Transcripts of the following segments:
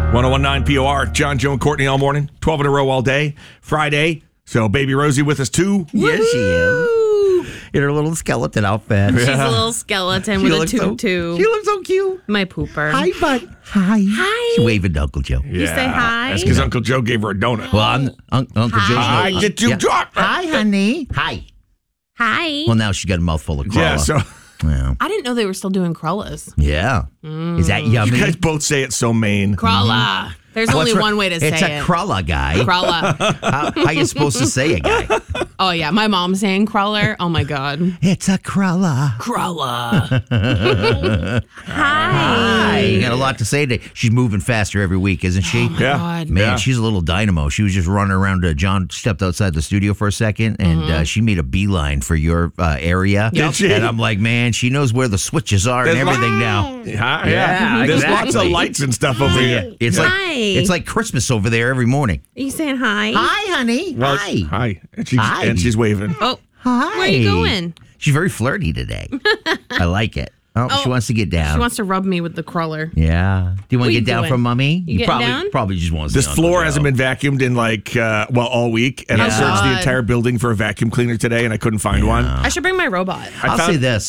1019 POR, John, Joe, and Courtney all morning. 12 in a row all day. Friday. So baby Rosie with us too. Yes, she is. In her little skeleton outfit. She's a little skeleton with a tutu. She looks so cute. My pooper. Hi, bud. Hi. Hi. She's waving to Uncle Joe. You say hi? That's because Uncle Joe gave her a donut. Well, I'm Uncle Joe's. I get to talk. Hi, honey. Hi. Hi. Well, now she's got a mouthful of crulla. Yeah, so Yeah. I didn't know they were still doing crullas. Yeah. Is that yummy? you guys both say it so Maine. Crulla. There's only one way to say it. It's a crulla, guy. Crulla. How you supposed to say it, guy? Oh, yeah. My mom's saying crawler. Oh, my God. It's a crulla. Crulla. Hi. Hi. You got a lot to say today. She's moving faster every week, isn't she? Oh, my God. Man, Yeah. she's a little dynamo. She was just running around. John stepped outside the studio for a second, and she made a beeline for your area. Did she? And I'm like, man, she knows where the switches are and everything now. Yeah. There's lots of exactly. lights and stuff over here. It's like Christmas over there every morning. Are you saying hi? Hi, honey. Well, Hi. Hi. Hi. And she's waving. Oh, Hi. where are you going? She's very flirty today. I like it. Oh, she wants to get down. She wants to rub me with the crawler. Yeah. Do you want What to you get down doing? from mommy? You getting probably down? probably just wants This to floor hasn't been vacuumed in all week. And I Yeah. searched the God. entire building for a vacuum cleaner today and I couldn't find one. I should bring my robot. I'll say this.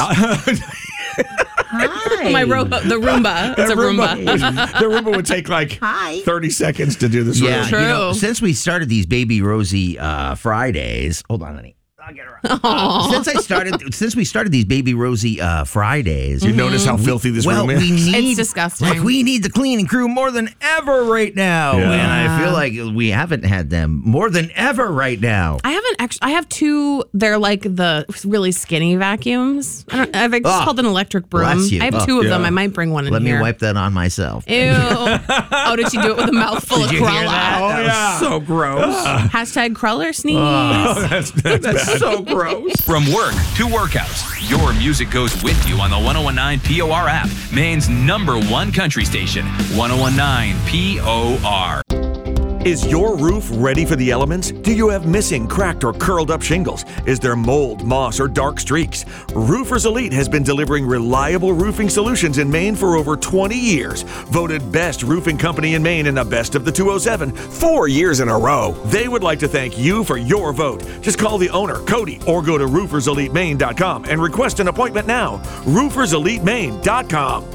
Hi. My robot, the Roomba. It's a Roomba. The Roomba would take like Hi. 30 seconds to do this. Yeah, room. True. since we started these Baby Rosie Fridays, hold on, honey. I'll get her up. Since we started these Baby Rosie Fridays, You notice how filthy this room is? we need It's disgusting. Like we need the cleaning crew more than ever right now, Yeah. and I feel like we haven't had them more than ever right now. I haven't actually. I have two. They're like the really skinny vacuums. I've just called an electric broom. Bless you. I have two of them. yeah. I might bring one in Let here. me wipe that on myself. Ew. Oh, did she do it with a mouthful of Did you hear crulla? that? That yeah. was so gross. Hashtag cruller sneeze. That's so gross. From work to workouts, your music goes with you on the 1019 POR app, Maine's #1 country station, 1019 POR. Is your roof ready for the elements? Do you have missing, cracked, or curled up shingles? Is there mold, moss, or dark streaks? Roofers Elite has been delivering reliable roofing solutions in Maine for over 20 years. Voted best roofing company in Maine in the best of the 207 4 years in a row. They would like to thank you for your vote. Just call the owner, Cody, or go to rooferselitemaine.com and request an appointment now. rooferselitemaine.com.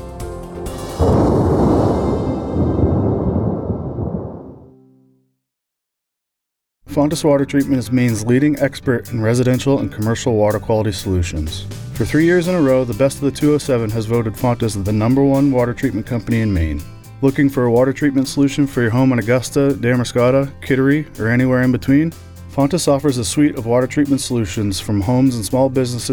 Fontis Water Treatment is Maine's leading expert in residential and commercial water quality solutions. For 3 years in a row, the Best of the 207 has voted Fontis the #1 water treatment company in Maine. Looking for a water treatment solution for your home in Augusta, Damariscotta, Kittery, or anywhere in between? Fontis offers a suite of water treatment solutions from homes and small businesses